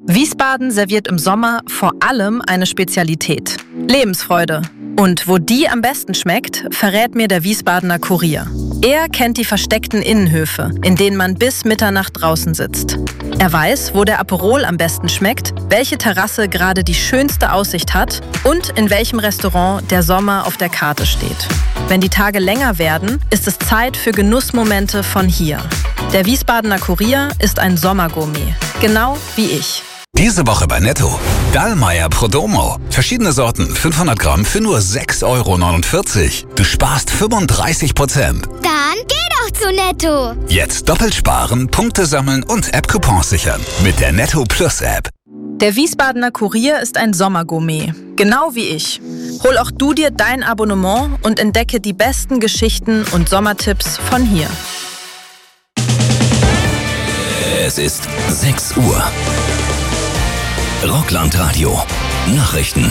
Wiesbaden serviert im Sommer vor allem eine Spezialität: Lebensfreude. Und wo die am besten schmeckt, verrät mir der Wiesbadener Kurier. Er kennt die versteckten Innenhöfe, in denen man bis Mitternacht draußen sitzt. Er weiß, wo der Aperol am besten schmeckt, welche Terrasse gerade die schönste Aussicht hat und in welchem Restaurant der Sommer auf der Karte steht. Wenn die Tage länger werden, ist es Zeit für Genussmomente von hier. Der Wiesbadener Kurier ist ein Sommergourmet, genau wie ich. Diese Woche bei Netto. Dallmayr Prodomo. Verschiedene Sorten, 500 Gramm für nur 6,49 €. Du sparst 35%. Dann geh doch zu Netto. Jetzt doppelt sparen, Punkte sammeln und App-Coupons sichern. Mit der Netto Plus App. Der Wiesbadener Kurier ist ein Sommergourmet, genau wie ich. Hol auch du dir dein Abonnement und entdecke die besten Geschichten und Sommertipps von hier. Es ist 6 Uhr. Rockland-Radio. Nachrichten.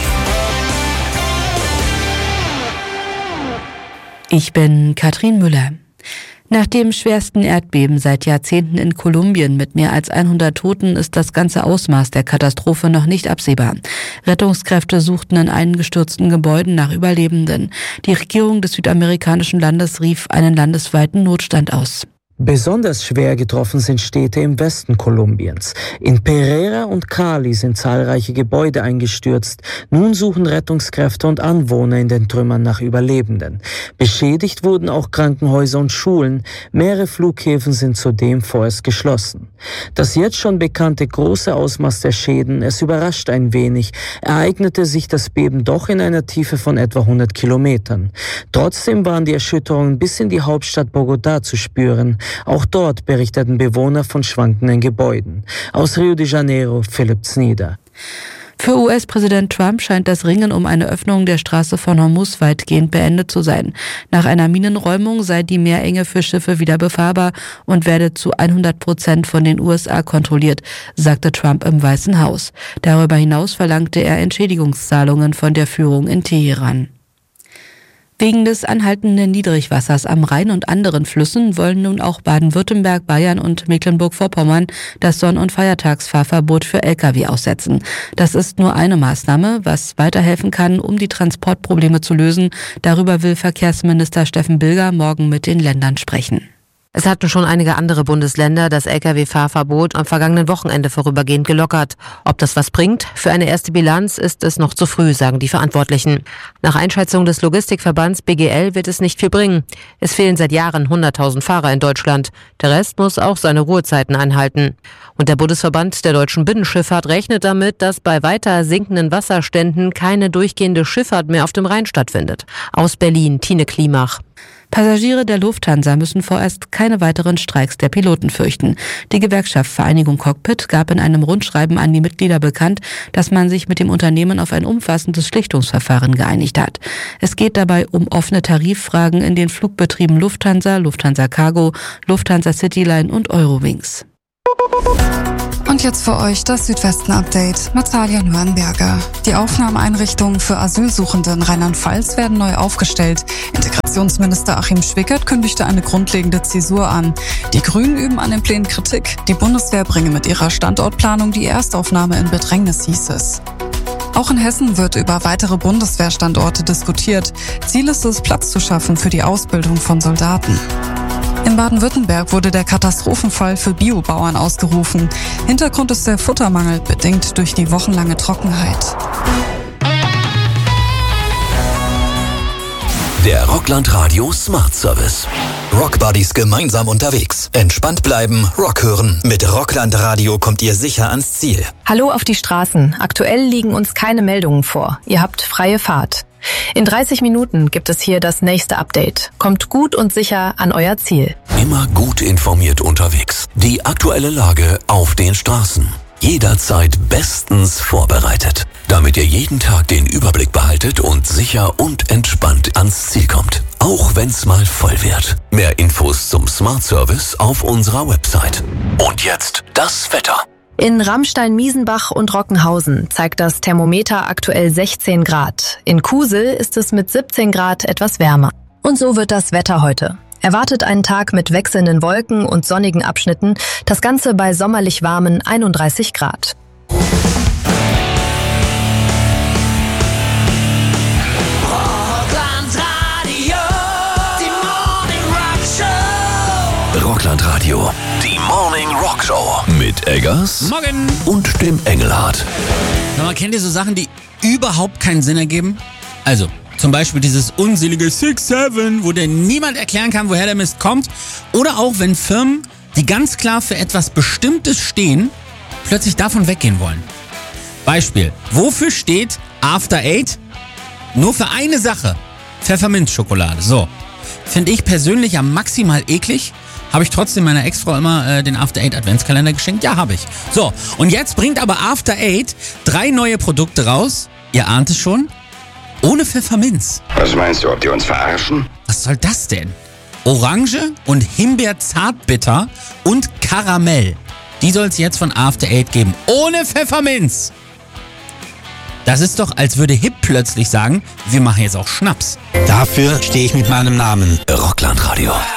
Ich bin Katrin Müller. Nach dem schwersten Erdbeben seit Jahrzehnten in Kolumbien mit mehr als 100 Toten ist das ganze Ausmaß der Katastrophe noch nicht absehbar. Rettungskräfte suchten in eingestürzten Gebäuden nach Überlebenden. Die Regierung des südamerikanischen Landes rief einen landesweiten Notstand aus. Besonders schwer getroffen sind Städte im Westen Kolumbiens. In Pereira und Cali sind zahlreiche Gebäude eingestürzt. Nun suchen Rettungskräfte und Anwohner in den Trümmern nach Überlebenden. Beschädigt wurden auch Krankenhäuser und Schulen. Mehrere Flughäfen sind zudem vorerst geschlossen. Das jetzt schon bekannte große Ausmaß der Schäden, es überrascht ein wenig, ereignete sich das Beben doch in einer Tiefe von etwa 100 Kilometern. Trotzdem waren die Erschütterungen bis in die Hauptstadt Bogotá zu spüren. Auch dort berichteten Bewohner von schwankenden Gebäuden. Aus Rio de Janeiro, Philipp Znieder. Für US-Präsident Trump scheint das Ringen um eine Öffnung der Straße von Hormuz weitgehend beendet zu sein. Nach einer Minenräumung sei die Meerenge für Schiffe wieder befahrbar und werde zu 100% von den USA kontrolliert, sagte Trump im Weißen Haus. Darüber hinaus verlangte er Entschädigungszahlungen von der Führung in Teheran. Wegen des anhaltenden Niedrigwassers am Rhein und anderen Flüssen wollen nun auch Baden-Württemberg, Bayern und Mecklenburg-Vorpommern das Sonn- und Feiertagsfahrverbot für Lkw aussetzen. Das ist nur eine Maßnahme, was weiterhelfen kann, um die Transportprobleme zu lösen. Darüber will Verkehrsminister Steffen Bilger morgen mit den Ländern sprechen. Es hatten schon einige andere Bundesländer das Lkw-Fahrverbot am vergangenen Wochenende vorübergehend gelockert. Ob das was bringt? Für eine erste Bilanz ist es noch zu früh, sagen die Verantwortlichen. Nach Einschätzung des Logistikverbands BGL wird es nicht viel bringen. Es fehlen seit Jahren 100.000 Fahrer in Deutschland. Der Rest muss auch seine Ruhezeiten einhalten. Und der Bundesverband der deutschen Binnenschifffahrt rechnet damit, dass bei weiter sinkenden Wasserständen keine durchgehende Schifffahrt mehr auf dem Rhein stattfindet. Aus Berlin, Tine Klimach. Passagiere der Lufthansa müssen vorerst keine weiteren Streiks der Piloten fürchten. Die Gewerkschaft Vereinigung Cockpit gab in einem Rundschreiben an die Mitglieder bekannt, dass man sich mit dem Unternehmen auf ein umfassendes Schlichtungsverfahren geeinigt hat. Es geht dabei um offene Tariffragen in den Flugbetrieben Lufthansa, Lufthansa Cargo, Lufthansa Cityline und Eurowings. Und jetzt für euch das Südwesten-Update mit Talia Nürnberger. Die Aufnahmeeinrichtungen für Asylsuchende in Rheinland-Pfalz werden neu aufgestellt. Integrationsminister Achim Schwickert kündigte eine grundlegende Zäsur an. Die Grünen üben an den Plänen Kritik. Die Bundeswehr bringe mit ihrer Standortplanung die Erstaufnahme in Bedrängnis, hieß es. Auch in Hessen wird über weitere Bundeswehrstandorte diskutiert. Ziel ist es, Platz zu schaffen für die Ausbildung von Soldaten. In Baden-Württemberg wurde der Katastrophenfall für Biobauern ausgerufen. Hintergrund ist der Futtermangel, bedingt durch die wochenlange Trockenheit. Der Rockland Radio Smart Service. Rockbuddies gemeinsam unterwegs. Entspannt bleiben, Rock hören. Mit Rockland Radio kommt ihr sicher ans Ziel. Hallo auf die Straßen. Aktuell liegen uns keine Meldungen vor. Ihr habt freie Fahrt. In 30 Minuten gibt es hier das nächste Update. Kommt gut und sicher an euer Ziel. Immer gut informiert unterwegs. Die aktuelle Lage auf den Straßen. Jederzeit bestens vorbereitet, damit ihr jeden Tag den Überblick behaltet und sicher und entspannt ans Ziel kommt. Auch wenn's mal voll wird. Mehr Infos zum Smart Service auf unserer Website. Und jetzt das Wetter. In Ramstein-Miesenbach und Rockenhausen zeigt das Thermometer aktuell 16 Grad. In Kusel ist es mit 17 Grad etwas wärmer. Und so wird das Wetter heute. Erwartet einen Tag mit wechselnden Wolken und sonnigen Abschnitten, das Ganze bei sommerlich warmen 31 Grad. Rocklandradio, die Morning Rock Show mit Eggers Morgen und dem Engelhardt. Mal, kennt ihr so Sachen, die überhaupt keinen Sinn ergeben? Also, zum Beispiel dieses unselige 6-7, wo dir niemand erklären kann, woher der Mist kommt. Oder auch, wenn Firmen, die ganz klar für etwas Bestimmtes stehen, plötzlich davon weggehen wollen. Beispiel, wofür steht After 8? Nur für eine Sache, Pfefferminzschokolade. So, finde ich persönlich ja maximal eklig. Habe ich trotzdem meiner Ex-Frau immer den After 8 Adventskalender geschenkt? Ja, habe ich. So, und jetzt bringt aber After 8 3 neue Produkte raus. Ihr ahnt es schon. Ohne Pfefferminz. Was meinst du, ob die uns verarschen? Was soll das denn? Orange und Himbeer-Zartbitter und Karamell. Die soll es jetzt von After 8 geben. Ohne Pfefferminz. Das ist doch, als würde Hip plötzlich sagen, wir machen jetzt auch Schnaps. Dafür stehe ich mit meinem Namen. Rocklandradio.